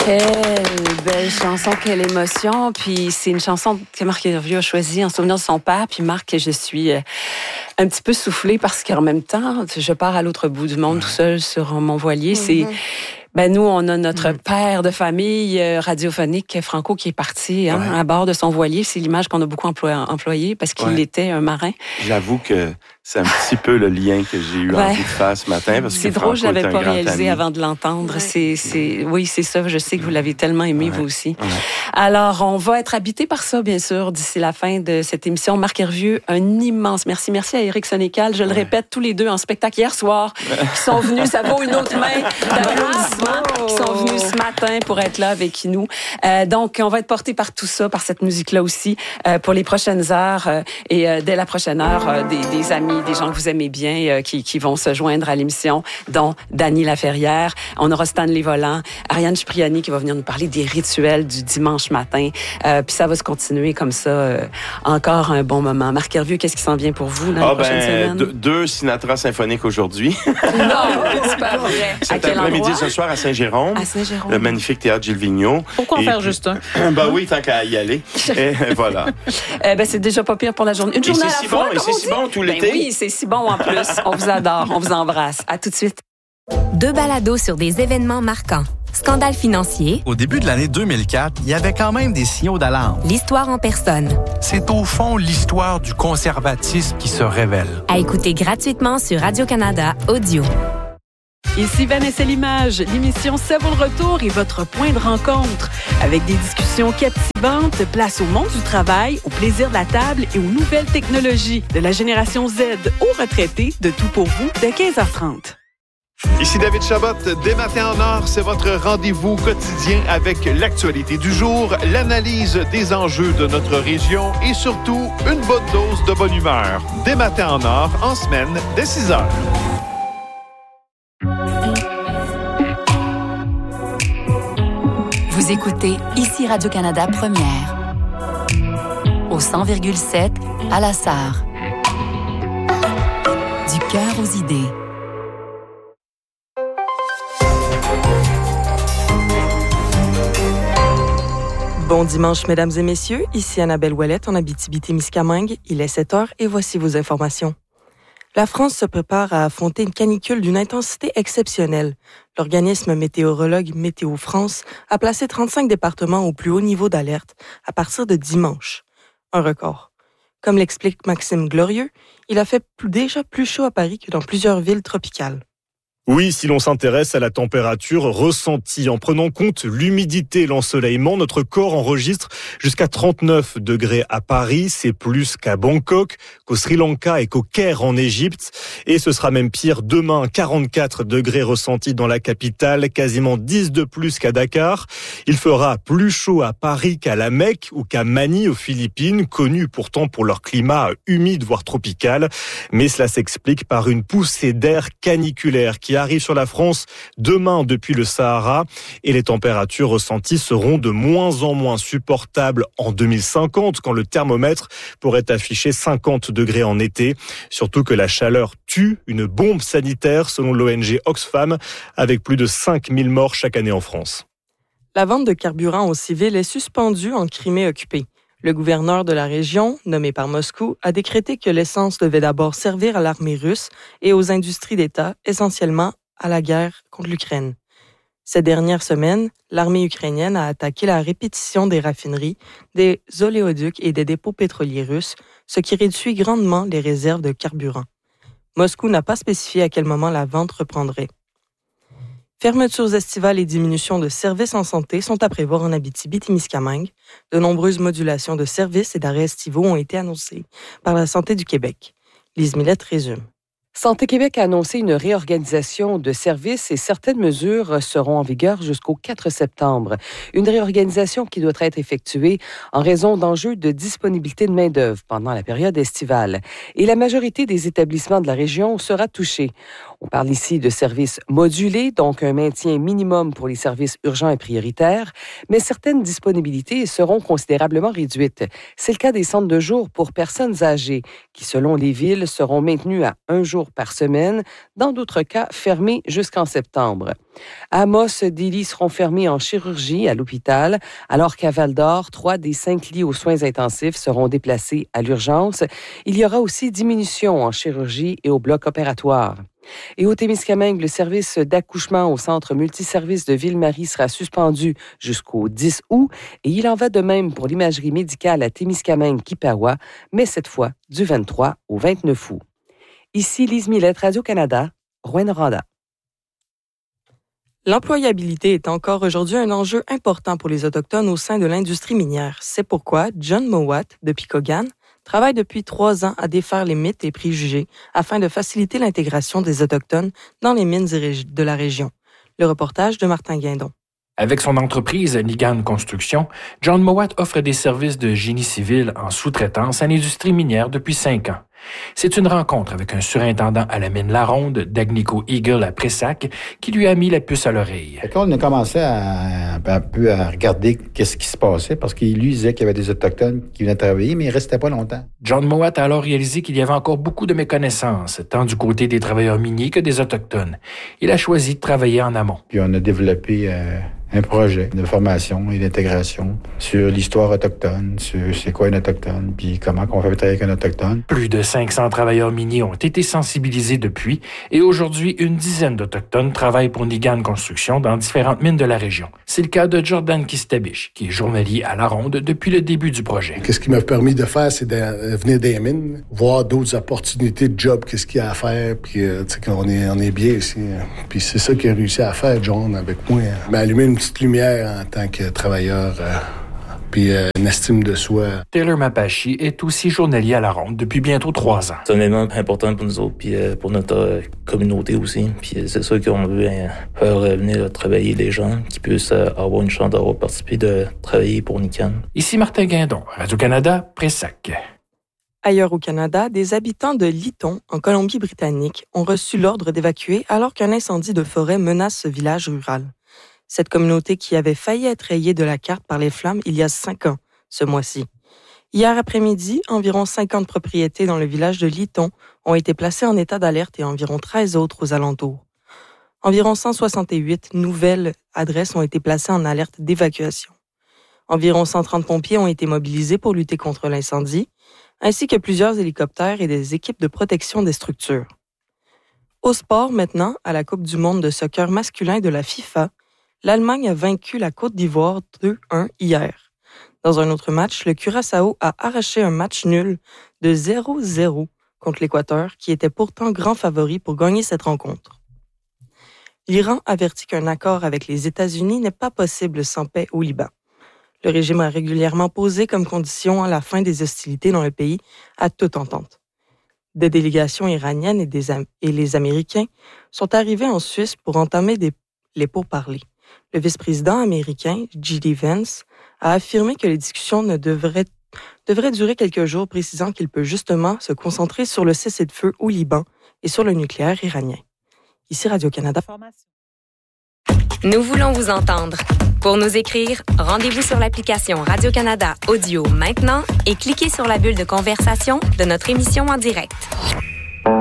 Quelle belle chanson, quelle émotion. Puis c'est une chanson que Marc Hervieux a choisie en souvenir de son père. Puis Marc, je suis un petit peu soufflée parce qu'en même temps, je pars à l'autre bout du monde tout seul sur mon voilier. C'est... nous, on a notre père de famille radiophonique, Franco, qui est parti à bord de son voilier. C'est l'image qu'on a beaucoup employée parce qu'il était un marin. J'avoue que c'est un petit peu le lien que j'ai eu envie de faire ce matin. Parce c'est que drôle, Franco je l'avais pas réalisé ami. avant de l'entendre. Ouais. Oui, c'est ça. Je sais que vous l'avez tellement aimé, vous aussi. Ouais. Alors, on va être habité par ça, bien sûr, d'ici la fin de cette émission. Marc Hervieux, un immense merci. Merci à Éric Sénécal. Je le répète, tous les deux en spectacle hier soir, qui sont venus. Ça vaut une autre main d'applaudissements, qui sont venus ce matin pour être là avec nous. Donc, on va être porté par tout ça, par cette musique-là aussi, pour les prochaines heures. Et dès la prochaine heure, des amis, des gens que vous aimez bien, qui vont se joindre à l'émission, dont Dany Laferrière. On aura Stanley Volant, Ariane Cipriani qui va venir nous parler des rituels du dimanche matin. Puis ça va se continuer comme ça encore un bon moment. Marc Hervieux, qu'est-ce qui s'en vient pour vous dans les prochaines semaines? Deux Sinatra symphoniques aujourd'hui. Non, c'est pas vrai. Cet après-midi, ce soir, à Saint-Jérôme. À Saint-Jérôme. Le magnifique théâtre Gilles Vigneault. Pourquoi en faire juste un? Oui, tant qu'à y aller. Et voilà. C'est déjà pas pire pour la journée. Une journée à la fois, et c'est si bon tout l'été. Oui, c'est si bon en plus. On vous adore, on vous embrasse. À tout de suite. Deux balados sur des événements marquants. Scandale financier. Au début de l'année 2004, il y avait quand même des signaux d'alarme. L'histoire en personne. C'est au fond l'histoire du conservatisme qui se révèle. À écouter gratuitement sur Radio-Canada Audio. Ici Vanessa Limage. L'émission Ça vaut le retour est votre point de rencontre. Avec des discussions captivantes, place au monde du travail, au plaisir de la table et aux nouvelles technologies. De la génération Z aux retraités, de tout pour vous, dès 15h30. Ici David Chabot, Dès Matin en Or, c'est votre rendez-vous quotidien avec l'actualité du jour, l'analyse des enjeux de notre région et surtout une bonne dose de bonne humeur. Dès Matin en Or, en semaine, dès 6h. Vous écoutez ici Radio-Canada Première. Au 100,7 à La Sarre. Du cœur aux idées. Bon dimanche, mesdames et messieurs. Ici Annabelle Ouellette en Abitibi-Témiscamingue. Il est 7h et voici vos informations. La France se prépare à affronter une canicule d'une intensité exceptionnelle. L'organisme météorologue Météo France a placé 35 départements au plus haut niveau d'alerte à partir de dimanche. Un record. Comme l'explique Maxime Glorieux, il a fait déjà plus chaud à Paris que dans plusieurs villes tropicales. Oui, si l'on s'intéresse à la température ressentie en prenant compte l'humidité et l'ensoleillement, notre corps enregistre jusqu'à 39 degrés à Paris. C'est plus qu'à Bangkok, qu'au Sri Lanka et qu'au Caire en Égypte. Et ce sera même pire demain, 44 degrés ressentis dans la capitale, quasiment 10 de plus qu'à Dakar. Il fera plus chaud à Paris qu'à la Mecque ou qu'à Manille aux Philippines, connues pourtant pour leur climat humide voire tropical. Mais cela s'explique par une poussée d'air caniculaire qui arrive sur la France demain depuis le Sahara et les températures ressenties seront de moins en moins supportables en 2050 quand le thermomètre pourrait afficher 50 degrés en été. Surtout que la chaleur tue, une bombe sanitaire selon l'ONG Oxfam avec plus de 5000 morts chaque année en France. La vente de carburant aux civils est suspendue en Crimée occupée. Le gouverneur de la région, nommé par Moscou, a décrété que l'essence devait d'abord servir à l'armée russe et aux industries d'État, essentiellement à la guerre contre l'Ukraine. Ces dernières semaines, l'armée ukrainienne a attaqué la répétition des raffineries, des oléoducs et des dépôts pétroliers russes, ce qui réduit grandement les réserves de carburant. Moscou n'a pas spécifié à quel moment la vente reprendrait. Fermetures estivales et diminution de services en santé sont à prévoir en Abitibi-Témiscamingue. De nombreuses modulations de services et d'arrêts estivaux ont été annoncées par la Santé du Québec. Lise Millette résume. Santé Québec a annoncé une réorganisation de services et certaines mesures seront en vigueur jusqu'au 4 septembre. Une réorganisation qui doit être effectuée en raison d'enjeux de disponibilité de main-d'œuvre pendant la période estivale. Et la majorité des établissements de la région sera touchée. On parle ici de services modulés, donc un maintien minimum pour les services urgents et prioritaires, mais certaines disponibilités seront considérablement réduites. C'est le cas des centres de jour pour personnes âgées, qui, selon les villes, seront maintenus à 1 jour par semaine, dans d'autres cas fermés jusqu'en septembre. À Amos, des lits seront fermés en chirurgie à l'hôpital, alors qu'à Val-d'Or, 3 des 5 lits aux soins intensifs seront déplacés à l'urgence. Il y aura aussi diminution en chirurgie et au bloc opératoire. Et au Témiscamingue, le service d'accouchement au centre multiservice de Ville-Marie sera suspendu jusqu'au 10 août. Et il en va de même pour l'imagerie médicale à Témiscamingue-Kipawa, mais cette fois du 23 au 29 août. Ici Lise Millette, Radio-Canada, Rouyn-Noranda. L'employabilité est encore aujourd'hui un enjeu important pour les Autochtones au sein de l'industrie minière. C'est pourquoi John Mowat, de Picogan, travaille depuis 3 ans à défaire les mythes et préjugés afin de faciliter l'intégration des Autochtones dans les mines de la région. Le reportage de Martin Guindon. Avec son entreprise Nigan Construction, John Mowat offre des services de génie civil en sous-traitance à l'industrie minière depuis 5 ans. C'est une rencontre avec un surintendant à la mine La Ronde d'Agnico Eagle à Pressac qui lui a mis la puce à l'oreille. On a commencé un peu à regarder qu'est-ce qui se passait parce qu'il lui disait qu'il y avait des Autochtones qui venaient travailler, mais ils ne restaient pas longtemps. John Mowat a alors réalisé qu'il y avait encore beaucoup de méconnaissances, tant du côté des travailleurs miniers que des Autochtones. Il a choisi de travailler en amont. Puis on a développé un projet de formation et d'intégration sur l'histoire autochtone, sur c'est quoi un autochtone, puis comment on fait travailler avec un autochtone. Plus de 500 travailleurs miniers ont été sensibilisés depuis et aujourd'hui, une dizaine d'Autochtones travaillent pour Nigan Construction dans différentes mines de la région. C'est le cas de Jordan Kistabich, qui est journalier à La Ronde depuis le début du projet. Qu'est-ce qui m'a permis de faire, c'est de venir des mines, voir d'autres opportunités de job, qu'est-ce qu'il y a à faire, puis tu sais qu'on est bien ici. Puis c'est ça qu'il a réussi à faire, John, avec moi. Il m'a allumé une petite lumière en tant que travailleur, puis une estime de soi. Taylor Mapachi est aussi journalier à La Ronde depuis bientôt 3 ans. C'est un élément important pour nous autres, puis pour notre communauté aussi. Puis c'est ça qu'on veut faire venir travailler les gens qui puissent avoir une chance d'avoir participé de travailler pour Nican. Ici Martin Guindon, Radio-Canada, Pressac. Ailleurs au Canada, des habitants de Lytton, en Colombie-Britannique, ont reçu l'ordre d'évacuer alors qu'un incendie de forêt menace ce village rural. Cette communauté qui avait failli être rayée de la carte par les flammes il y a 5 ans, ce mois-ci. Hier après-midi, environ 50 propriétés dans le village de Lytton ont été placées en état d'alerte et environ 13 autres aux alentours. Environ 168 nouvelles adresses ont été placées en alerte d'évacuation. Environ 130 pompiers ont été mobilisés pour lutter contre l'incendie, ainsi que plusieurs hélicoptères et des équipes de protection des structures. Au sport maintenant, à la Coupe du monde de soccer masculin de la FIFA, l'Allemagne a vaincu la Côte d'Ivoire 2-1 hier. Dans un autre match, le Curaçao a arraché un match nul de 0-0 contre l'Équateur, qui était pourtant grand favori pour gagner cette rencontre. L'Iran avertit qu'un accord avec les États-Unis n'est pas possible sans paix au Liban. Le régime a régulièrement posé comme condition à la fin des hostilités dans le pays à toute entente. Des délégations iraniennes et les Américains sont arrivés en Suisse pour entamer les pourparlers. Le vice-président américain, J.D. Vance, a affirmé que les discussions devraient durer quelques jours, précisant qu'il peut justement se concentrer sur le cessez-le-feu au Liban et sur le nucléaire iranien. Ici Radio-Canada. Nous voulons vous entendre. Pour nous écrire, rendez-vous sur l'application Radio-Canada Audio maintenant et cliquez sur la bulle de conversation de notre émission en direct.